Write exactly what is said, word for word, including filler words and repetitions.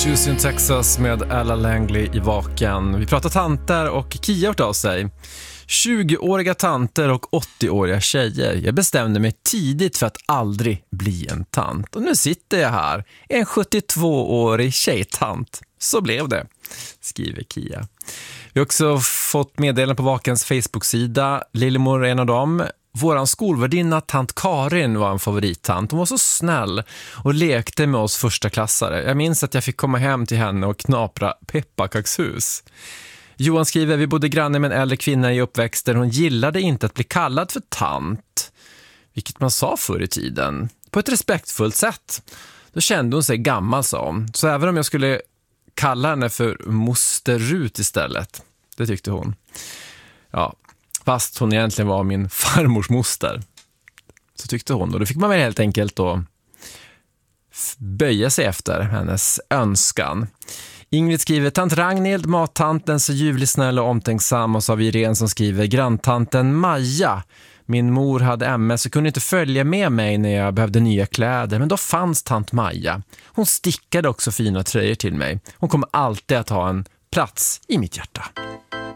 Shoes in Texas med Ella Langley i vaken. Vi pratar tanter och Kia hört av sig. tjugoåriga tanter och åttioåriga tjejer. Jag bestämde mig tidigt för att aldrig bli en tant. Och nu sitter jag här, en sjuttiotvåårig tjejtant. Så blev det, skriver Kia. Vi har också fått meddelanden på Vakens Facebook-sida. Lillemor är en av dem. Våran skolvärdinna tant Karin var en favorittant. Hon var så snäll och lekte med oss första klassare. Jag minns att jag fick komma hem till henne och knapra pepparkakshus. Johan skriver, vi bodde granne med en äldre kvinna i uppväxten. Hon gillade inte att bli kallad för tant, vilket man sa förr i tiden. På ett respektfullt sätt. Då kände hon sig gammal, sa hon. Så även om jag skulle kalla henne för moster Rut istället, det tyckte hon. Ja, fast hon egentligen var min farmors moster, så tyckte hon. Och då fick man väl helt enkelt då böja sig efter hennes önskan. Ingrid skriver, tant Ragnhild, mattanten, så ljuvlig, snäll och omtänksam. Och så har vi Irene som skriver, granntanten Maja. Min mor hade M S och kunde inte följa med mig när jag behövde nya kläder. Men då fanns tant Maja. Hon stickade också fina tröjor till mig. Hon kommer alltid att ha en plats i mitt hjärta.